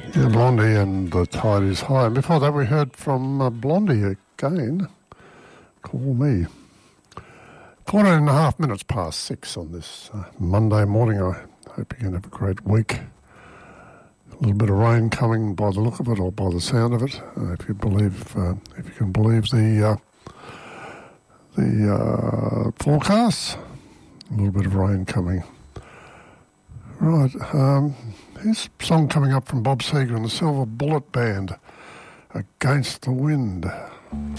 Yeah, Blondie and The Tide Is High. And before that we heard from Blondie again, Call Me. 14 and a half minutes past 6 on this Monday morning. I hope you're going to have a great week. A little bit of rain coming by the look of it or by the sound of it. If you can believe the forecast, a little bit of rain coming. Right, here's a song coming up from Bob Seger and the Silver Bullet Band, Against the Wind.